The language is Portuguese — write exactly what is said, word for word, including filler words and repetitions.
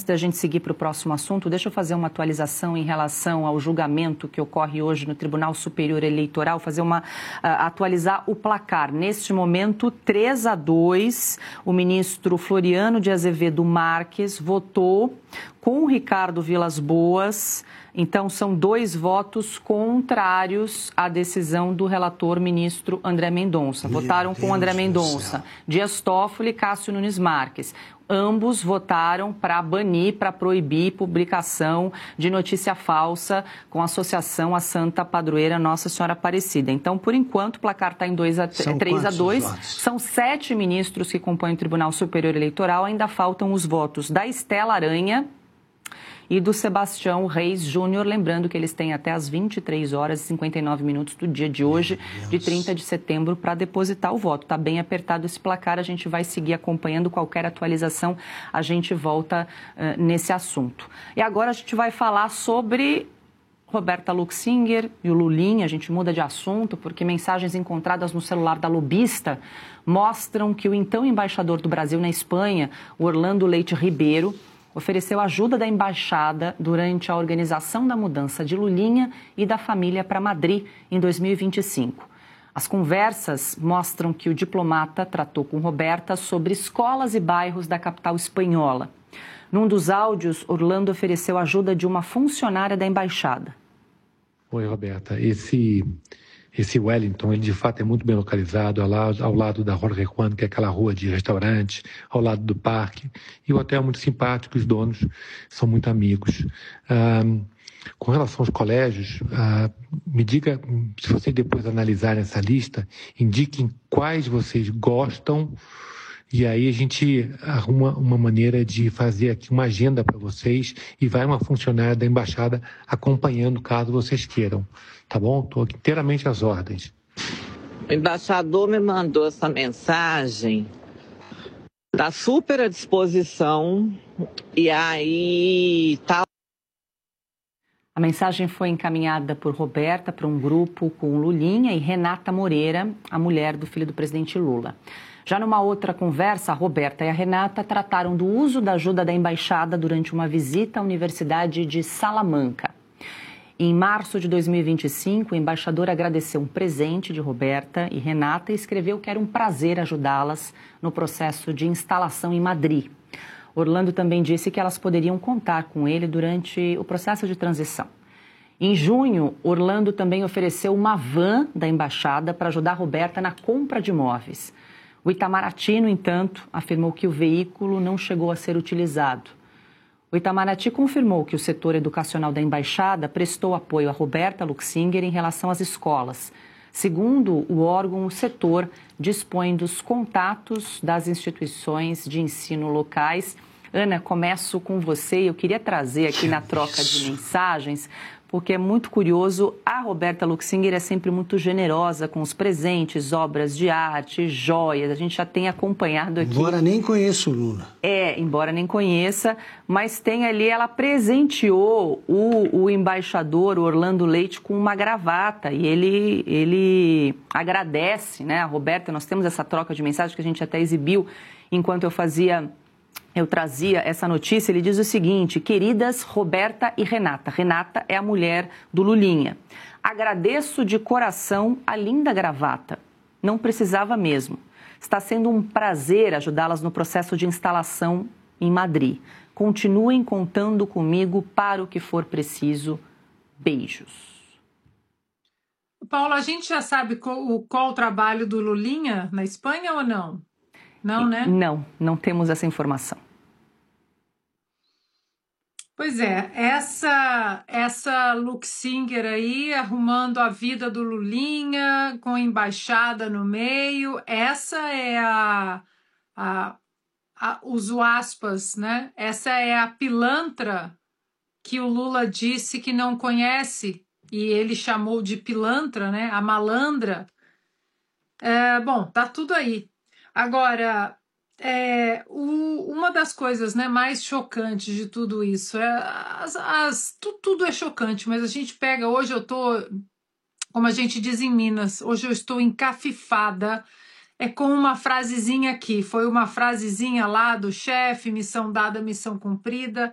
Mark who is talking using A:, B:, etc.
A: antes da gente seguir para o próximo assunto, deixa eu fazer uma atualização em relação ao julgamento que ocorre hoje no Tribunal Superior Eleitoral, fazer uma, uh, atualizar o placar. Neste momento, três a dois, o ministro Floriano de Azevedo Marques votou com o Ricardo Vilas Boas. Então, são dois votos contrários à decisão do relator ministro André Mendonça.
B: Meu
A: Votaram com
B: Deus
A: André
B: do
A: Mendonça,
B: céu.
A: Dias Toffoli e Cássio Nunes Marques. Ambos votaram para banir, para proibir publicação de notícia falsa com associação à Santa Padroeira Nossa Senhora Aparecida. Então, por enquanto, o placar está em três a dois. São sete ministros que compõem o Tribunal Superior Eleitoral. Ainda faltam os votos da Estela Aranha e do Sebastião Reis Júnior, lembrando que eles têm até as vinte e três horas e cinquenta e nove minutos do dia de hoje, de trinta de setembro, para depositar o voto. Está bem apertado esse placar, a gente vai seguir acompanhando qualquer atualização, a gente volta uh, nesse assunto. E agora a gente vai falar sobre Roberta Luxinger e o Lulinha. A gente muda de assunto porque mensagens encontradas no celular da lobista mostram que o então embaixador do Brasil na Espanha, o Orlando Leite Ribeiro, ofereceu ajuda da embaixada durante a organização da mudança de Lulinha e da família para Madrid em dois mil e vinte e cinco. As conversas mostram que o diplomata tratou com Roberta sobre escolas e bairros da capital espanhola. Num dos áudios, Orlando ofereceu ajuda de uma funcionária da embaixada.
C: Oi, Roberta. Esse, esse Wellington, ele de fato é muito bem localizado, ao lado, ao lado da Jorge Juan, que é aquela rua de restaurantes, ao lado do parque. E o hotel é muito simpático, os donos são muito amigos. Ah, com relação aos colégios, ah, me diga, se vocês depois analisarem essa lista, indiquem quais vocês gostam, e aí a gente arruma uma maneira de fazer aqui uma agenda para vocês e vai uma funcionária da embaixada acompanhando caso vocês queiram. Tá bom? Estou inteiramente às ordens.
D: O embaixador me mandou essa mensagem, está super à disposição, e aí tá.
A: A mensagem foi encaminhada por Roberta para um grupo com Lulinha e Renata Moreira, a mulher do filho do presidente Lula. Já numa outra conversa, a Roberta e a Renata trataram do uso da ajuda da embaixada durante uma visita à Universidade de Salamanca. Em março de dois mil e vinte e cinco, o embaixador agradeceu um presente de Roberta e Renata e escreveu que era um prazer ajudá-las no processo de instalação em Madrid. Orlando também disse que elas poderiam contar com ele durante o processo de transição. Em junho, Orlando também ofereceu uma van da embaixada para ajudar Roberta na compra de imóveis. O Itamaraty, no entanto, afirmou que o veículo não chegou a ser utilizado. O Itamaraty confirmou que o setor educacional da embaixada prestou apoio a Roberta Luxinger em relação às escolas. Segundo o órgão, o setor dispõe dos contatos das instituições de ensino locais. Ana, começo com você. Eu queria trazer aqui na troca de mensagens, porque é muito curioso, a Roberta Luxinger é sempre muito generosa com os presentes, obras de arte, joias, a gente já tem acompanhado aqui.
B: Embora nem conheça o Lula.
A: É, embora nem conheça, mas tem ali, ela presenteou o, o embaixador, o Orlando Leite, com uma gravata, e ele, ele agradece, né, a Roberta. Nós temos essa troca de mensagens que a gente até exibiu enquanto eu fazia... Eu trazia essa notícia. Ele diz o seguinte: queridas Roberta e Renata. Renata é a mulher do Lulinha. Agradeço de coração a linda gravata. Não precisava mesmo. Está sendo um prazer ajudá-las no processo de instalação em Madrid. Continuem contando comigo para o que for preciso. Beijos.
E: Paulo, a gente já sabe qual, qual o trabalho do Lulinha na Espanha ou não? Não, né?
A: Não, não temos essa informação.
E: Pois é, essa, essa Luxinger aí arrumando a vida do Lulinha, com a embaixada no meio, essa é a, a, a uso aspas, né? Essa é a pilantra que o Lula disse que não conhece, e ele chamou de pilantra, né? A malandra. É, bom, tá tudo aí. Agora, é, o, uma das coisas, né, mais chocantes de tudo isso, é as, as, tu, tudo é chocante, mas a gente pega, hoje eu tô, como a gente diz em Minas, hoje eu estou encafifada, é com uma frasezinha aqui, foi uma frasezinha lá do chefe, missão dada, missão cumprida,